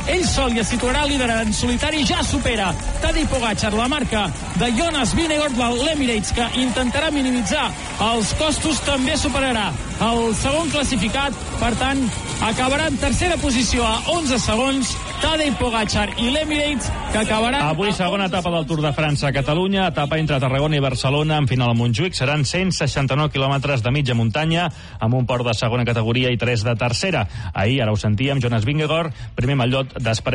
ell sol i es situarà líder en solitari, ja supera Tadej Pogačar la marca de Jonas Vingegaard. L'Emirates, que intentarà minimitzar els costos, també superarà el segon classificat, per tant acabarà en tercera posició a 11 segons Tadej Pogačar i l'Emirates, que acabarà... Avui segona etapa del Tour de França a Catalunya, etapa entre Tarragona i Barcelona, en final a Montjuïc. Seran 169 quilòmetres de mitja muntanya, amb un port de segona categoria i 3 de tercera. Ahir, ara ho sentíem, Jonas Vingegaard, primer mallot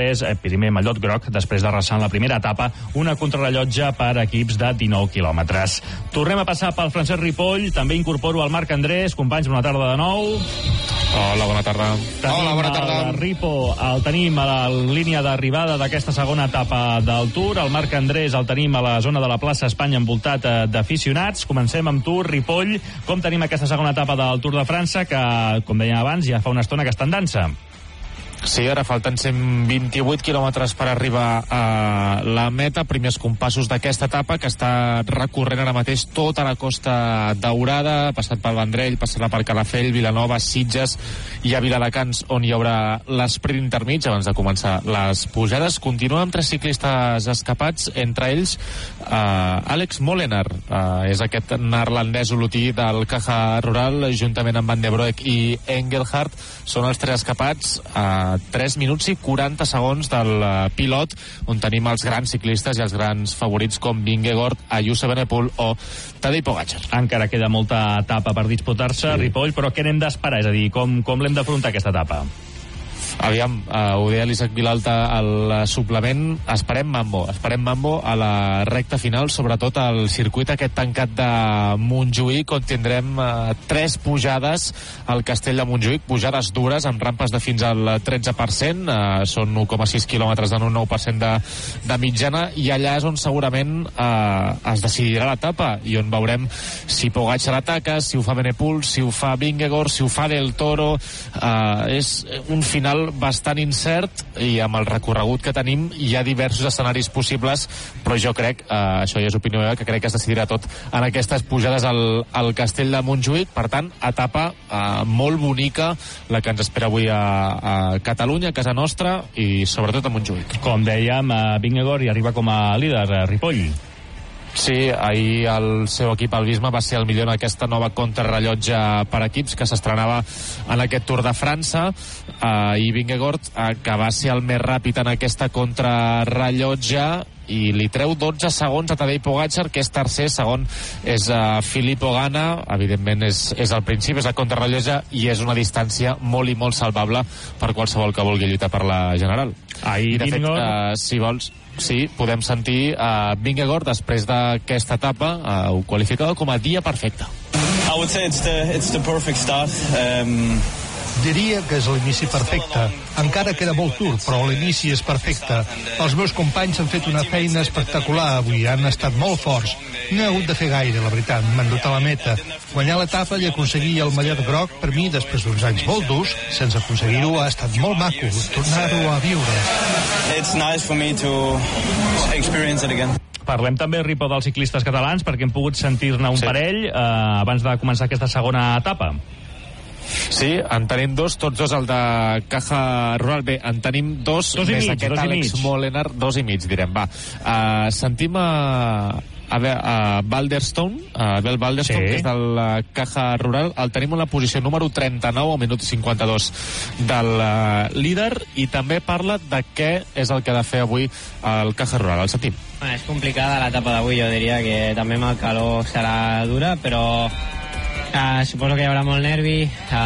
groc, després d'arrasar en la primera etapa, una contrarellotge per equips de 19 quilòmetres. Tornem a passar pel Francesc Ripoll, també incorporo el Marc Andrés. Companys, bona tarda de nou. Hola, bona tarda. Hola, bona tarda. El Ripo el tenim a la línia d'arribada d'aquesta segona etapa del Tour. El Marc Andrés el tenim a la zona de la plaça Espanya, envoltat d'aficionats. Comencem amb tu, Ripoll. Com tenim aquesta segona etapa del Tour de França, que, com dèiem abans, ja fa una estona que està en dansa? Sí, ara falten 128 quilòmetres per arribar a la meta. Primers compassos d'aquesta etapa, que està recorrent ara mateix tota la Costa Daurada, passat pel Vendrell, passant per Calafell, Vilanova, Sitges i a Viladecans, on hi haurà l'esprint intermig abans de començar les pujades. Continua amb 3 ciclistes escapats, entre ells Alex Molenaar, és aquest neerlandès olotí del Caja Rural, juntament amb Van der Broek i Engelhard. Són els 3 escapats a 3 minuts i 40 segons del pilot, on tenim els grans ciclistes i els grans favorits com Vingegaard, Ayuso, Benepul o Tadej Pogačar. Encara queda molta etapa per disputar-se, sí. Ripoll, però què n'hem d'esperar? És a dir, com l'hem d'afrontar aquesta etapa? Aviam, ho deia l'Isaac Vilalta al suplement, esperem mambo a la recta final, sobretot al circuit aquest tancat de Montjuïc, on tindrem 3 pujades al castell de Montjuïc, pujades dures amb rampes de fins al 13%, són 1,6 quilòmetres en un 9% de mitjana, i allà és on segurament es decidirà l'etapa i on veurem si Pogačar ataca, si ho fa Benepul, si ho fa Vingegaard, si ho fa Del Toro. És un final bastant incert, i amb el recorregut que tenim hi ha diversos escenaris possibles, però jo crec, això ja és opinió meva, que crec que es decidirà tot en aquestes pujades al castell de Montjuïc. Per tant, etapa molt bonica la que ens espera avui a Catalunya, a casa nostra, i sobretot a Montjuïc. Com dèiem, Vingegaard hi arriba com a líder, Ripoll. Sí, ahir el seu equip, el Visma, va ser el millor en aquesta nova contrarrellotge per equips que s'estrenava en aquest Tour de França, i Vingegaard, que va ser el més ràpid en aquesta contrarrellotge, i li treu 12 segons a Tadej Pogačar, que és tercer. Segon és Filippo Ganna. Evidentment és el principi, és la contrarrellotge, i és una distància molt i molt salvable per qualsevol que vulgui lluitar per la general. I de fet, si vols, sí, podem sentir Vingegaard després d'aquesta etapa, ho qualificava com a dia perfecte. I would say it's the perfect start. Diria que és l'inici perfecte. Encara queda molt Tour, però l'inici és perfecte. Els meus companys han fet una feina espectacular avui, han estat molt forts. No he hagut de fer gaire, la veritat, m'han dut a la meta. Guanyar l'etapa i aconseguir el mallot groc, per mi, després d'uns anys molt durs, sense aconseguir-ho, ha estat molt maco, tornar-ho a viure. It's nice for me to experience it again. Parlem també, Ripo, dels ciclistes catalans, perquè hem pogut sentir-ne un parell abans de començar aquesta segona etapa. Sí, en tenim dos, tots dos el de Caja Rural. Bé, en tenim dos més aquest Alex Molenaar, 2,5 direm, va. Sentim a Balderstone, Abel Balderstone, que és del Caja Rural. El tenim en la posició número 39, al minut 52 del líder, i també parla de què és el que ha de fer avui el Caja Rural. El sentim. És complicada l'etapa d'avui, jo diria que també amb el calor serà dura, però suposo que hi haurà molt nervi.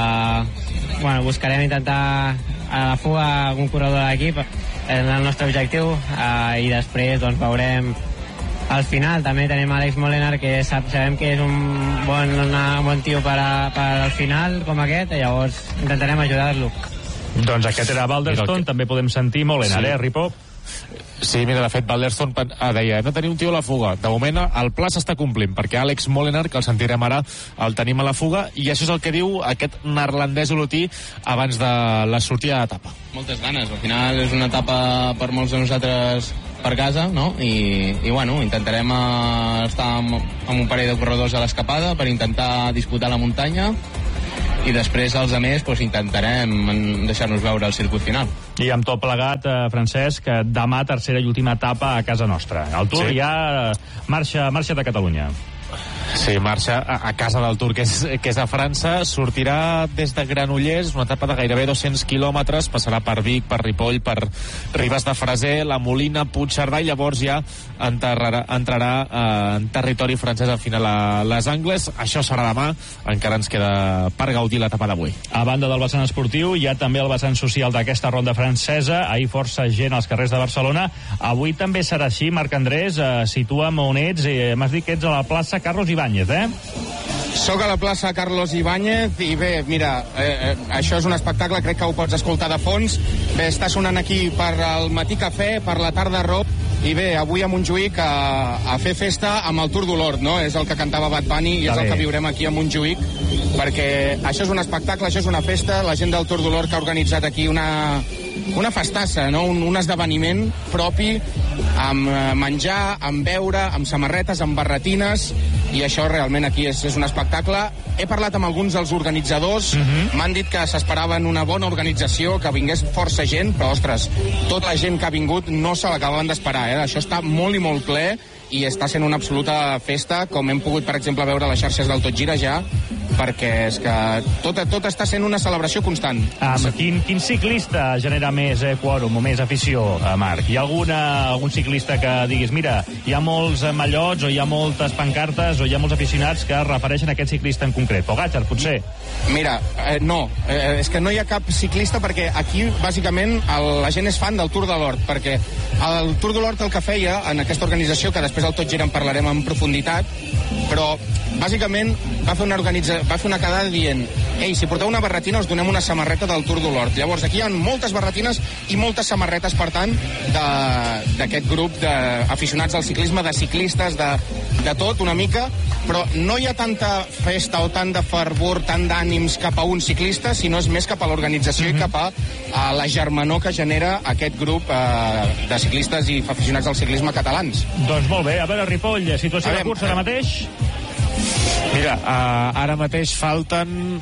Buscarem intentar a la fuga algun corredor de l'equip, és el nostre objectiu, i després doncs veurem al final. També tenim Alex Molenaar, que sabem que és un bon tio per al final com aquest, i llavors intentarem ajudar-lo. Doncs aquest era Balderstone, també podem sentir Molenaar, Ripo? Sí, mira, de fet, Balderstone deia, no tenir un tio a la fuga. De moment, el pla s'està complint, perquè Alex Molenaar, que el sentirem ara, el tenim a la fuga, i això és el que diu aquest neerlandès olotí abans de la sortida d'etapa. Moltes ganes, al final és una etapa per molts de nosaltres per casa, no? I bueno, intentarem estar amb un parell de corredors a l'escapada per intentar disputar la muntanya, i després els altres intentarem deixar-nos veure al circuit final. I amb tot plegat, Francesc, demà tercera i última etapa a casa nostra. El Tour ja marxa de Catalunya. Sí, marxa a casa del Tour, que és a França. Sortirà des de Granollers, una etapa de gairebé 200 quilòmetres, passarà per Vic, per Ripoll, per Ribes de Freser, la Molina, Puigcerdà, i llavors ja entrarà en territori francès al final a Les Angles. Això serà demà, encara ens queda per gaudir l'etapa d'avui. A banda del vessant esportiu, hi ha també el vessant social d'aquesta ronda francesa. Ahir força gent als carrers de Barcelona. Avui també serà així. Marc Andrés, situa'm on ets. M'has dit que ets a la plaça Carlos Ibáñez, Soc a la plaça Carlos Ibáñez i bé, mira, això és un espectacle, crec que ho pots escoltar de fons. Bé, està sonant aquí per al matí cafè, per la tarda rock, i bé, avui a Montjuïc a fer festa amb el Tour de l'Hort, no? És el que cantava Bad Bunny i és el que viurem aquí a Montjuïc, perquè això és un espectacle, això és una festa. La gent del Tour de l'Hort que ha organitzat aquí una festassa, no? Un esdeveniment propi, amb menjar, amb beure, amb samarretes, amb barretines, i això realment aquí és un espectacle. He parlat amb alguns dels organitzadors, m'han dit que s'esperaven una bona organització, que vingués força gent, però, ostres, tota la gent que ha vingut no se l'acabaven d'esperar, Això està molt i molt ple, i està sent una absoluta festa, com hem pogut, per exemple, veure a les xarxes del Tot Gira ja, perquè és que tot està sent una celebració constant. Quin ciclista genera més quòrum o més afició, Marc? Hi ha algun ciclista que diguis, mira, hi ha molts mallots o hi ha moltes pancartes o hi ha molts aficionats que es refereixen a aquest ciclista en concret? Pogačar, potser? Mira, no, és que no hi ha cap ciclista, perquè aquí, bàsicament, la gent és fan del Tour de l'Hort, perquè el Tour de l'Hort el que feia en aquesta organització, que després al Tot Gira en parlarem en profunditat, però bàsicament va fer una quedada dient: ei, si porteu una barretina us donem una samarreta del Tour de l'Hort. Llavors aquí hi ha moltes barretines i moltes samarretes, per tant, d'aquest grup d'aficionats al ciclisme, de ciclistes, de tot una mica, però no hi ha tanta festa o tant de fervor, tant d'ànims cap a un ciclista, sinó és més cap a l'organització i cap a la germanor que genera aquest grup de ciclistes i aficionats al ciclisme catalans. Doncs molt bé, a veure, Ripoll, situació de cursa ara mateix? Mira, ara mateix falten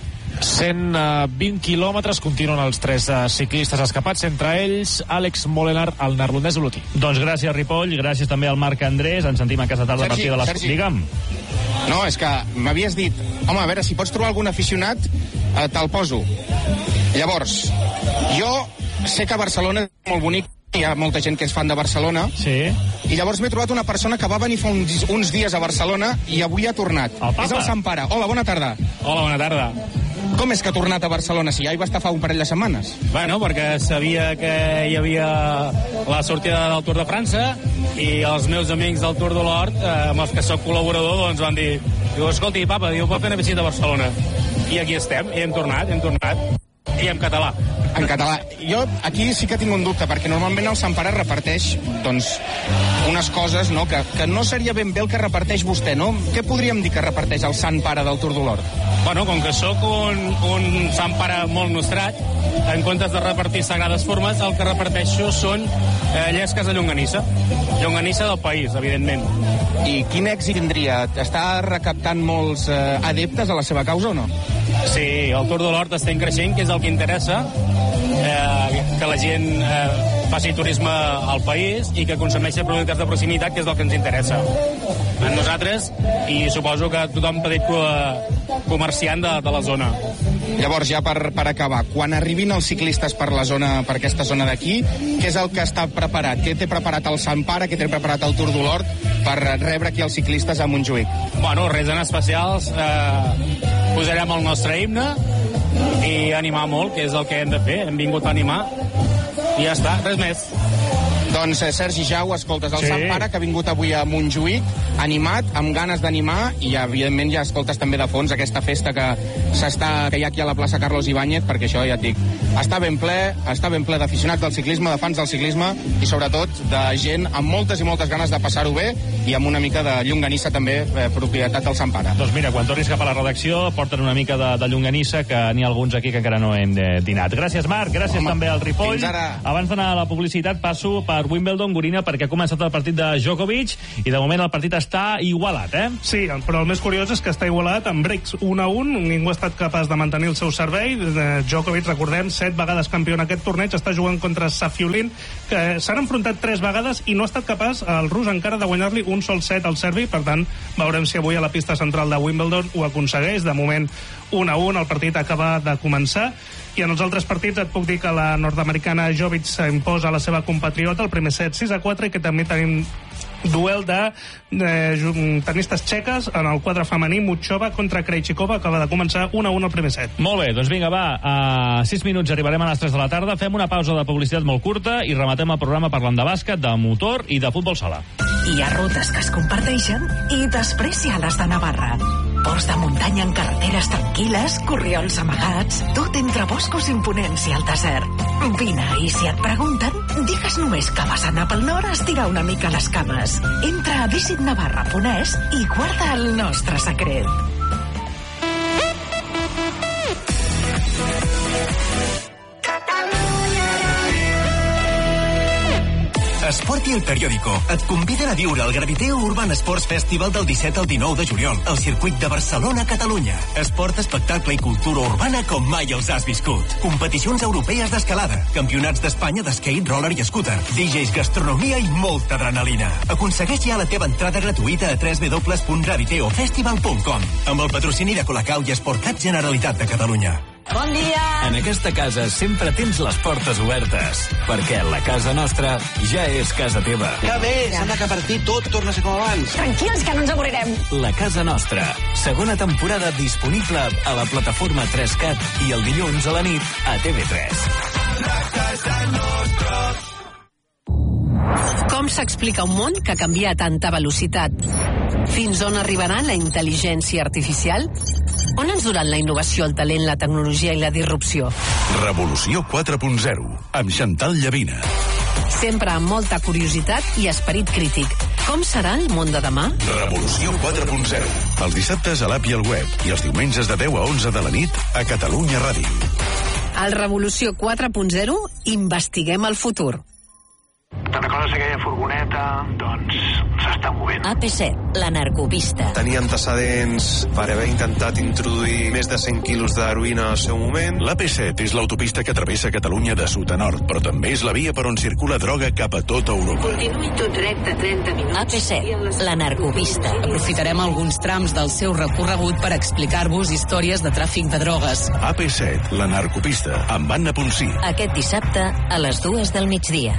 120 quilòmetres, continuen els 3 ciclistes escapats, entre ells Àlex Molenaar, el neerlandès Olotí. Doncs gràcies, Ripoll, gràcies també al Marc Andrés, ens sentim aquesta tarda a partir de les... Sergi. Digue'm. No, és que m'havies dit, home, a veure, si pots trobar algun aficionat, te'l poso. Llavors, jo sé que Barcelona és molt bonic, hi ha molta gent que és fan de Barcelona, i llavors m'he trobat una persona que va venir fa uns dies a Barcelona i avui ha tornat. És el Sant Pare. Hola, bona tarda. Hola, bona tarda. Com és que ha tornat a Barcelona, si ja hi va estar fa un parell de setmanes? Bueno, perquè sabia que hi havia la sortida del Tour de França i els meus amics del Tour de l'Hort, amb els que soc col·laborador, doncs van dir, escolti, papa, pot fer una visita a Barcelona. I aquí estem, i hem tornat, i en català. En català. Jo aquí sí que tinc un dubte, perquè normalment el Sant Pare reparteix, doncs, unes coses, no?, que no seria ben bé el que reparteix vostè, no? Què podríem dir que reparteix el Sant Pare del Tour de l'Hort? Bueno, com que sóc un Sant Pare molt nostrat, en comptes de repartir sagrades formes, el que reparteixo són llesques de llonganissa. Llonganissa del país, evidentment. I quin èxit tindria? Està recaptant molts adeptes a la seva causa o no? Sí, el Tour de l'Hort està creixent, que és el que interessa, que la gent faci turisme al país i que consumeixi productes de proximitat, que és el que ens interessa a nosaltres i suposo que tothom petit comerciant de la zona. Llavors, ja per acabar, quan arribin els ciclistes per aquesta zona d'aquí, què és el que està preparat? Què té preparat el Sant Pare, què té preparat el Tour de l'Hort per rebre aquí els ciclistes a Montjuïc? Bueno, res en especials, posarem el nostre himne i animar molt, que és el que hem de fer, hem vingut a animar i ja està, res més. Doncs Sergi Jau, escoltes, el Sant Pare que ha vingut avui a Montjuïc, animat, amb ganes d'animar, i evidentment ja escoltes també de fons aquesta festa que hi ha aquí a la plaça Carlos Ibáñez, perquè això ja et dic, està ben ple d'aficionats del ciclisme, de fans del ciclisme, i sobretot de gent amb moltes i moltes ganes de passar-ho bé, i amb una mica de llonganissa també, propietat del Sant Pare. Doncs mira, quan tornis cap a la redacció, porten una mica de llonganissa, que n'hi ha alguns aquí que encara no hem dinat. Gràcies, Marc, gràcies també al Ripoll. Fins ara. Abans d'anar a la publicitat, passo per per Wimbledon, Gorina, perquè ha començat el partit de Djokovic i de moment el partit està igualat, eh? Sí, però el més curiós és que està igualat amb breaks 1-1, ningú ha estat capaç de mantenir el seu servei. Djokovic, recordem, 7 vegades campió en aquest torneig, està jugant contra Safiullin, que s'han enfrontat 3 vegades i no ha estat capaç el rus encara de guanyar-li un sol set al serbi. Per tant, veurem si avui a la pista central de Wimbledon ho aconsegueix. De moment 1-1, el partit acaba de començar. I en els altres partits et puc dir que la nord-americana Jovic s'imposa a la seva compatriota el primer set 6-4 i que també tenim duel de tenistes txeques en el quadre femení. Muchova contra Krejcikova, acaba de començar 1-1 el primer set. Molt bé, doncs vinga, va, a 6 minuts arribarem a les 3 de la tarda, fem una pausa de publicitat molt curta i rematem el programa parlant de bàsquet, de motor i de futbol sala. Hi ha rutes que es comparteixen i després hi ha les de Navarra. Ports de muntanya en carreteres tranquil·les, corriols amagats, tot entre boscos imponents i el desert. Vine, i si et pregunten, digues només que vas anar pel nord a estirar una mica les cames. Entra a visitnavarra.es i guarda el nostre secret. Esport i El Periódico et conviden a viure el Graviteo Urban Sports Festival del 17 al 19 de juliol al circuit de Barcelona, Catalunya. Esport, espectacle i cultura urbana com mai els has viscut. Competicions europees d'escalada, campionats d'Espanya d'skate, roller i scooter, DJs, gastronomia i molta adrenalina. Aconsegueix ja la teva entrada gratuïta a www.graviteofestival.com amb el patrocini de Colacau i Esportcat Generalitat de Catalunya. Bon dia! En aquesta casa sempre tens les portes obertes, perquè la casa nostra ja és casa teva. Que bé! Sembla que a partir tot torna a ser com abans. Tranquils, que no ens avorrirem. La casa nostra. Segona temporada disponible a la plataforma 3CAT i el dilluns a la nit a TV3. La casa nostra. Com s'explica un món que canvia a tanta velocitat? Fins on arribarà la intel·ligència artificial? On ens duran la innovació, el talent, la tecnologia i la disrupció? Revolució 4.0, amb Chantal Llavina. Sempre amb molta curiositat i esperit crític. Com serà el món de demà? Revolució 4.0, els dissabtes a l'app i al web i els diumenges de 10 a 11 de la nit a Catalunya Ràdio. Al Revolució 4.0 investiguem el futur. Te'n recordes aquella furgoneta? Doncs s'està movent. AP7, la narcopista. Tenia antecedents per haver intentat introduir més de 100 quilos d'heroïna al seu moment. L'AP7 és l'autopista que travessa Catalunya de sud a nord, però també és la via per on circula droga cap a tota Europa. Continuï tot recte 30 minuts. AP7, la narcopista. Aprofitarem alguns trams del seu recorregut per explicar-vos històries de tràfic de drogues. AP7, la narcopista, amb Anna Ponsí. Aquest dissabte a les 2 del migdia.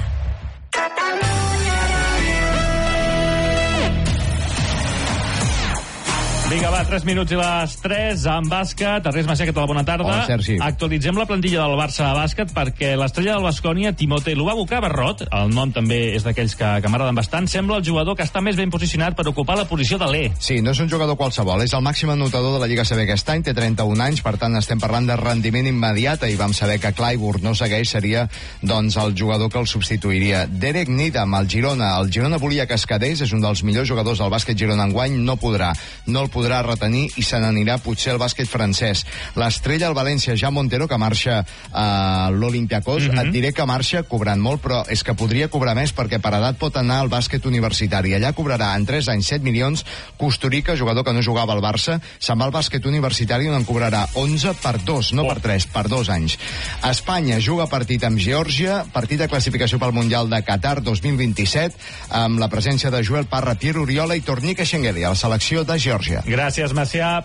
Vinga, va, 3 minuts i les 3 en bàsquet. Ernest Macià, què tal? Bona tarda. Hola, Sergi. Actualitzem la plantilla del Barça de bàsquet perquè l'estrella del Baskonia, Timote Lubavuka Barrot, el nom també és d'aquells que m'agraden bastant, sembla el jugador que està més ben posicionat per ocupar la posició de l'E. Sí, no és un jugador qualsevol, és el màxim anotador de la Lliga CB aquest any, té 31 anys, per tant estem parlant de rendiment immediat, i vam saber que Clyburn no segueix, seria doncs el jugador que el substituiria. Derek Needham, el Girona volia que es quedés, és un dels millors jugadors del bàsquet Girona enguany, no el podrà retenir i se n'anirà potser al bàsquet francès. L'estrella, el València, Jean Montero, que marxa a l'Olympiakos, et diré que marxa cobrant molt, però és que podria cobrar més perquè per edat pot anar al bàsquet universitari. Allà cobrarà en 3 anys 7 milions. Kusturica, jugador que no jugava al Barça, se'n va al bàsquet universitari on en cobrarà 11 per 2, no per 3, per 2 anys. Espanya juga partit amb Geòrgia, partit de classificació pel Mundial de Qatar 2027, amb la presència de Joel Parra, Pierre Oriola i Tornique Schengelly, a la selecció de Geòrgia. Gràcies, Macià.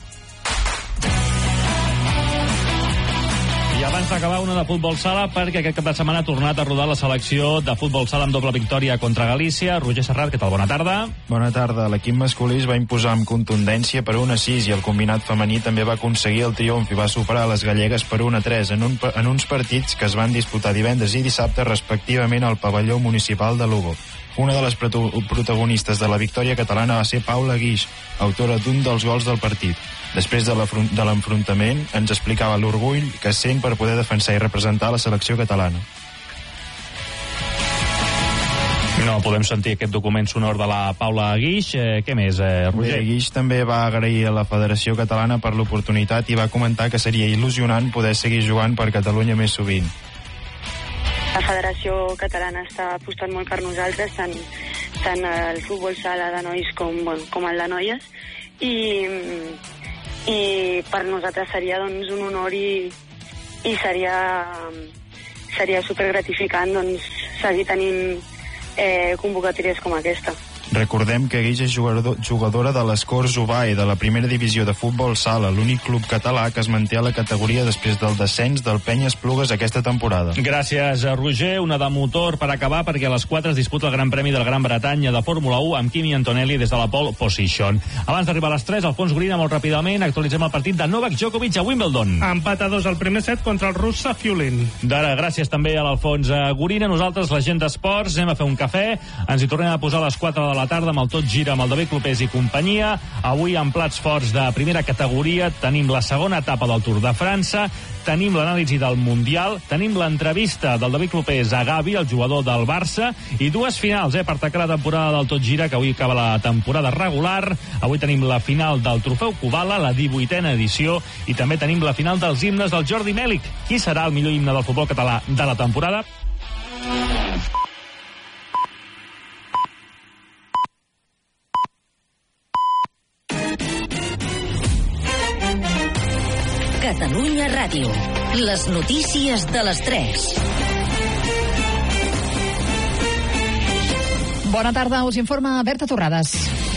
I abans d'acabar, una de futbol sala, perquè aquest cap de setmana ha tornat a rodar la selecció de futbol sala amb doble victòria contra Galícia. Roger Serrat, què tal? Bona tarda. Bona tarda. L'equip masculí es va imposar amb contundència per 1-6 i el combinat femení també va aconseguir el triomf i va superar les gallegues per 1-3 en uns partits que es van disputar divendres i dissabte respectivament al pavelló municipal de Lugo. Una de les protagonistes de la victòria catalana va ser Paula Guix, autora d'un dels gols del partit. Després de l'enfrontament, ens explicava l'orgull que sent per poder defensar i representar la selecció catalana. No podem sentir aquest document sonor de la Paula Guix. Què més, Roger? Guix també va agrair a la Federació Catalana per l'oportunitat i va comentar que seria il·lusionant poder seguir jugant per Catalunya més sovint. la Federació Catalana està apostant molt per nosaltres, tant el futbol sala de nois com el de noies, i per nosaltres seria doncs, un honor i seria supergratificant seguir tenint convocatòries com aquesta. Recordem que Guix és jugadora de l'Escorç Ubae, de la primera divisió de futbol sala, l'únic club català que es manté a la categoria després del descens del Penya Esplugues aquesta temporada. Gràcies, Roger. Una de motor per acabar, perquè a les 4 es disputa el Gran Premi del Gran Bretanya de Fórmula 1 amb Kimi Antonelli des de la pole position. Abans d'arribar a les 3, Alfons Gorina, molt ràpidament, actualitzem el partit de Novak Djokovic a Wimbledon. Empat a 2 al primer set contra el rus Safiulin. D'ara, gràcies també a l'Alfons Gorina. Nosaltres, la gent d'esports, anem a fer un cafè. Ens hi tornem a posar a les 4 de la tarda amb el Tot Gira amb el David Clopés i companyia. Avui amb plats forts de primera categoria tenim la segona etapa del Tour de França, tenim l'anàlisi del Mundial, tenim l'entrevista del David Clopés a Gavi, el jugador del Barça, i dues finals per tancar la temporada del Tot Gira, que avui acaba la temporada regular. Avui tenim la final del Trofeu Kubala, la 18a edició, i també tenim la final dels himnes del Jordi Mèlic. Qui serà el millor himne del futbol català de la temporada? Catalunya Ràdio. Les notícies de les 3. Bona tarda, us informa Berta Torrades.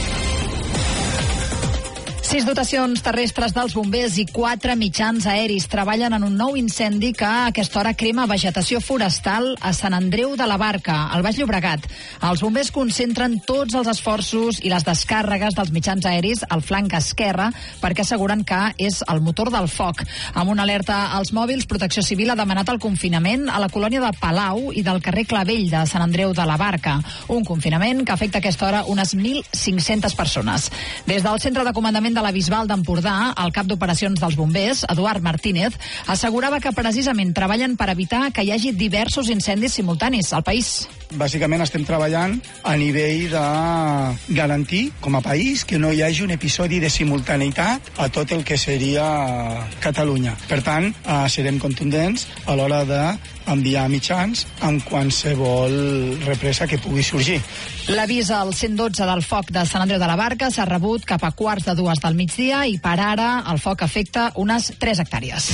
6 dotacions terrestres dels bombers i 4 mitjans aeris treballen en un nou incendi que a aquesta hora crema vegetació forestal a Sant Andreu de la Barca, al Baix Llobregat. Els bombers concentren tots els esforços i les descàrregues dels mitjans aeris al flanc esquerre perquè asseguren que és el motor del foc. Amb una alerta als mòbils, Protecció Civil ha demanat el confinament a la colònia de Palau i del carrer Clavell de Sant Andreu de la Barca. Un confinament que afecta a aquesta hora unes 1.500 persones. Des del centre de comandament de la Bisbal d'Empordà, el cap d'operacions dels bombers, Eduard Martínez, assegurava que precisament treballen per evitar que hi hagi diversos incendis simultanis al país. Bàsicament estem treballant a nivell de garantir, com a país, que no hi hagi un episodi de simultaneïtat a tot el que seria Catalunya. Per tant, serem contundents a l'hora d'enviar mitjans en qualsevol represa que pugui sorgir. L'avís al 112 del foc de Sant Andreu de la Barca s'ha rebut cap a 1:15 del migdia i per ara el foc afecta unes 3 hectàrees.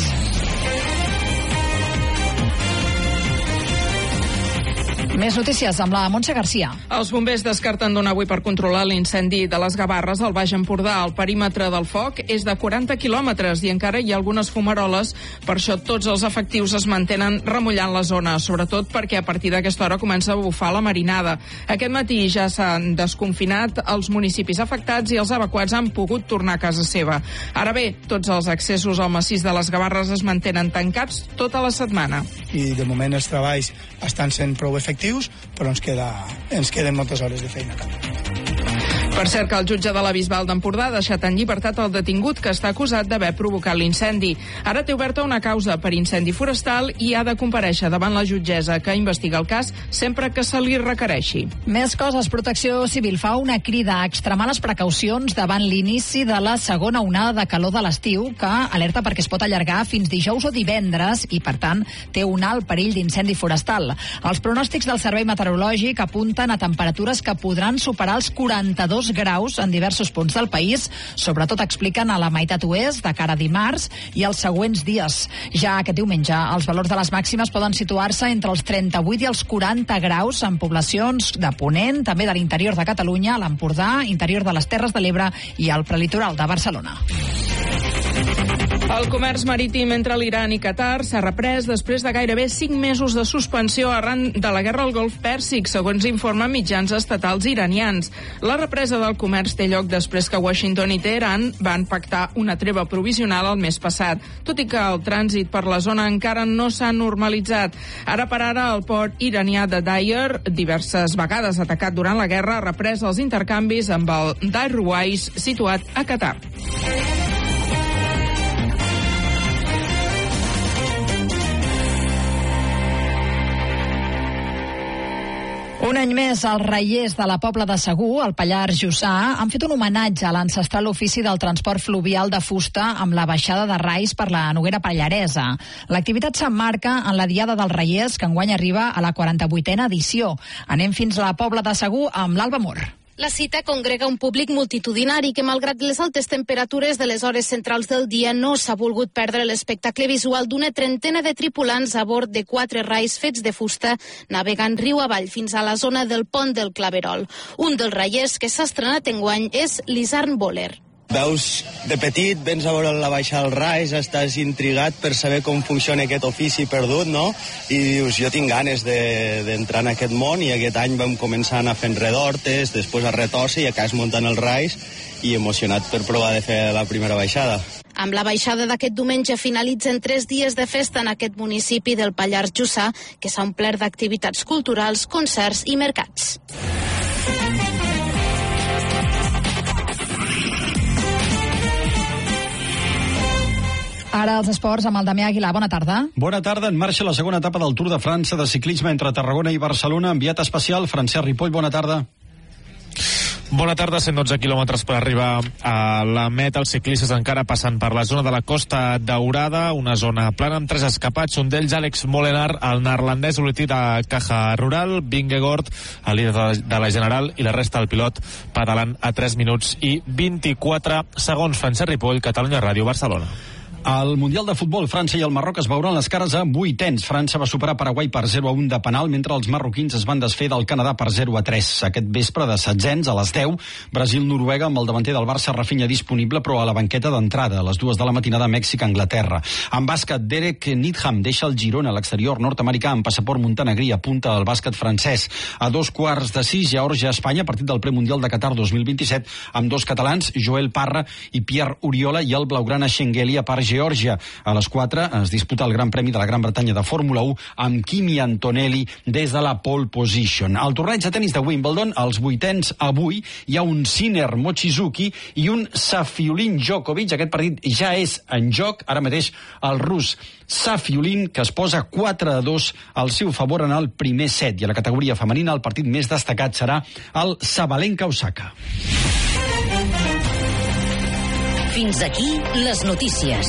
Més notícies amb la Montse Garcia. Els bombers descarten donar avui per controlar l'incendi de les Gavarres al Baix Empordà. El perímetre del foc és de 40 quilòmetres i encara hi ha algunes fumaroles. Per això tots els efectius es mantenen remullant la zona, sobretot perquè a partir d'aquesta hora comença a bufar la marinada. Aquest matí ja s'han desconfinat els municipis afectats i els evacuats han pogut tornar a casa seva. Ara bé, tots els accessos al massís de les Gavarres es mantenen tancats tota la setmana. I de moment els treballs estan sent prou efectius, però ens queden moltes hores de feina. Per cert, que el jutge de la Bisbal d'Empordà ha deixat en llibertat el detingut que està acusat d'haver provocat l'incendi. Ara té oberta una causa per incendi forestal i ha de comparèixer davant la jutgessa que investiga el cas sempre que se li requereixi. Més coses. Protecció Civil fa una crida a extremar les precaucions davant l'inici de la segona onada de calor de l'estiu, que alerta perquè es pot allargar fins dijous o divendres i, per tant, té un alt perill d'incendi forestal. Els pronòstics del Servei Meteorològic apunten a temperatures que podran superar els 42 graus en diversos punts del país, sobretot expliquen a la meitat oest de cara a dimarts i els següents dies. Ja aquest diumenge els valors de les màximes poden situar-se entre els 38 i els 40 graus en poblacions de Ponent, també de l'interior de Catalunya, l'Empordà, interior de les Terres de l'Ebre i el prelitoral de Barcelona. El comerç marítim entre l'Iran i Qatar s'ha reprès després de gairebé 5 mesos de suspensió arran de la guerra al Golf Pèrsic, segons informen mitjans estatals iranians. La represa del comerç té lloc després que Washington i Teheran van pactar una treva provisional el mes passat, tot i que el trànsit per la zona encara no s'ha normalitzat. Ara per ara, el port iranià de Dayer, diverses vegades atacat durant la guerra, ha reprès els intercanvis amb el Dairwais, situat a Qatar. Un any més, els reiers de la Pobla de Segur, al Pallars Jussà, han fet un homenatge a l'ancestral ofici del transport fluvial de fusta amb la baixada de rais per la Noguera Pallaresa. L'activitat s'emmarca en la Diada dels Reiers, que enguany arriba a la 48a edició. Anem fins a la Pobla de Segur amb l'Alba Mor. La cita congrega un públic multitudinari que, malgrat les altes temperatures de les hores centrals del dia, no s'ha volgut perdre l'espectacle visual d'una trentena de tripulants a bord de 4 rais fets de fusta navegant riu avall fins a la zona del pont del Claverol. Un dels reiers que s'ha estrenat enguany és l'Isarn Boller. Veus de petit, vens a veure la baixada del rais, estàs intrigat per saber com funciona aquest ofici perdut, no? I dius, jo tinc ganes d'entrar en aquest món, i aquest any vam començar a anar fent redortes, després a retorcer i acabes muntant el rais, i emocionat per provar de fer la primera baixada. Amb la baixada d'aquest diumenge finalitzen 3 dies de festa en aquest municipi del Pallars Jussà, que s'ha omplert d'activitats culturals, concerts i mercats. Ara els esports amb el Damià Aguilar. Bona tarda. Bona tarda. En marxa la segona etapa del Tour de França de ciclisme entre Tarragona i Barcelona. Enviat especial, Francesc Ripoll. Bona tarda. Bona tarda, 112 quilòmetres per arribar a la meta. Els ciclistes encara passant per la zona de la Costa Daurada, una zona plana amb 3 escapats, un d'ells Alex Molenaar, el neerlandès, l'últim de Caja Rural, Vingegaard, el líder de la General, i la resta del pilot pedalant a 3 minuts i 24 segons. Francesc Ripoll, Catalunya Ràdio, Barcelona. Al Mundial de Futbol, França i el Marroc es veuran les cares a 8ens. França va superar Paraguai per 0-1 de penal, mentre els marroquins es van desfer del Canadà per 0-3. Aquest vespre de setzents, a les 10, Brasil-Noruega amb el davanter del Barça, Rafinha, disponible, però a la banqueta d'entrada, a les 2 de la matinada, Mèxic-Anglaterra. En bàsquet, Derek Needham deixa el Girona, a l'exterior nord-americà, amb passaport montenegrí, apunta al bàsquet francès. A 2:15, Geòrgia-Espanya, partit del premundial de Qatar 2027, amb 2 catalans, Joel Parra i Pierre Oriola, i el blaugrana Schengeli a part Geòrgia. A les 4 es disputa el Gran Premi de la Gran Bretanya de Fórmula 1 amb Kimi Antonelli des de la pole position. Al torneig de tenis de Wimbledon, als 8ens avui, hi ha un Sinner Mochizuki i un Safiullin Djokovic. Aquest partit ja és en joc. Ara mateix el rus Safiullin, que es posa 4-2 al seu favor en el primer set. I a la categoria femenina el partit més destacat serà el Sabalenka-Osaka. Fins aquí les notícies.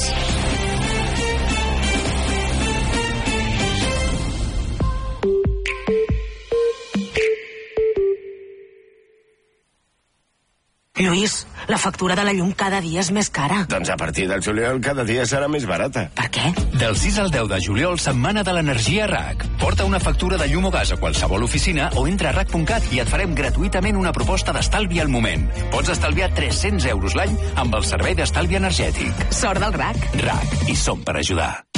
Lluís, la factura de la llum cada dia és més cara. Doncs a partir del juliol cada dia serà més barata. Per què? Del 6 al 10 de juliol, setmana de l'energia RAC. Porta una factura de llum o gas a qualsevol oficina o entra a RAC.cat i et farem gratuïtament una proposta d'estalvi al moment. Pots estalviar 300 euros l'any amb el servei d'estalvi energètic. Sort del RAC. RAC, i som per ajudar.